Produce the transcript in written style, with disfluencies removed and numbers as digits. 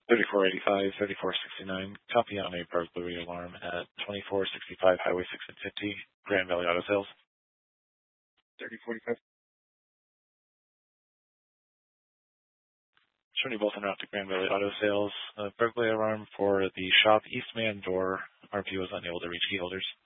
3485, 3469. Copy on a burglary alarm at 2465 Highway 6 and 50, Grand Valley Auto Sales. 3045. Showing you both en route to Grand Valley Auto Sales. Burglary alarm for the shop Eastman door. RP was unable to reach key holders.